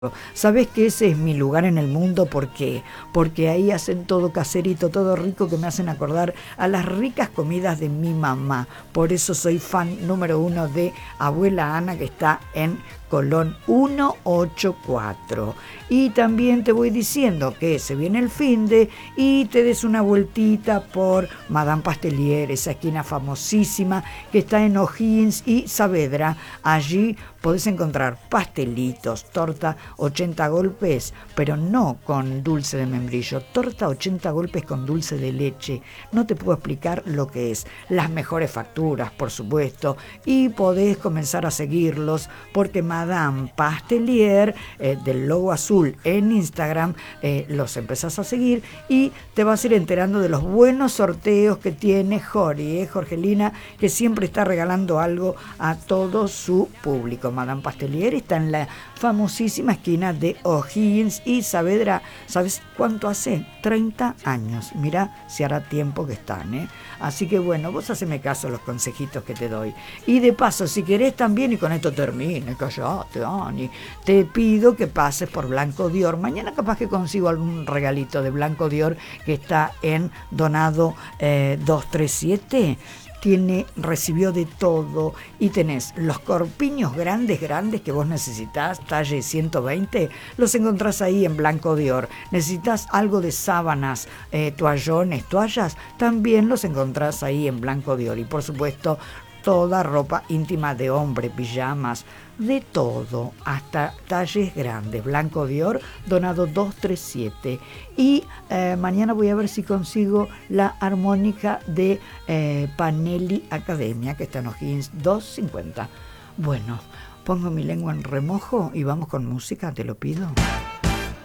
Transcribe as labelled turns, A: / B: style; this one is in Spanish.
A: Sabes que ese es mi lugar en el mundo. ¿Por qué? Porque ahí hacen todo caserito, todo rico, que me hacen acordar a las ricas comidas de mi mamá. Por eso soy fan número uno de Abuela Ana, que está en Colón 184. Y también te voy diciendo que se viene el finde y te des una vueltita por Madame Pastelier, esa esquina famosísima que está en O'Higgins y Saavedra. Allí podés encontrar pastelitos, torta 80 golpes, pero no con dulce de membrillo, torta 80 golpes con dulce de leche. No te puedo explicar lo que es. Las mejores facturas, por supuesto, y podés comenzar a seguirlos porque Madame Pastelier, del logo azul en Instagram, los empezás a seguir y te vas a ir enterando de los buenos sorteos que tiene Jorgelina, que siempre está regalando algo a todo su público. Madame Pastelier está en la famosísima esquina de O'Higgins y Saavedra. ¿Sabes cuánto hace? 30 años. Mira si hará tiempo que están, ¿eh? Así que bueno, vos haceme caso a los consejitos que te doy. Y de paso, si querés también, y con esto termine, callate, Ani, te pido que pases por Blanco Dior. Mañana capaz que consigo algún regalito de Blanco Dior, que está en Donado 237. Recibió de todo y tenés los corpiños grandes que vos necesitas, talle 120, los encontrás ahí en Blanco Dior. Necesitas algo de sábanas, toallones, toallas, también los encontrás ahí en Blanco Dior. Y por supuesto, toda ropa íntima de hombre, pijamas, de todo, hasta talles grandes. Blanco Dior, Donado 237. Y mañana voy a ver si consigo la armónica de Panelli Academia, que está en O'Higgins 250. Bueno, pongo mi lengua en remojo y vamos con música, te lo pido.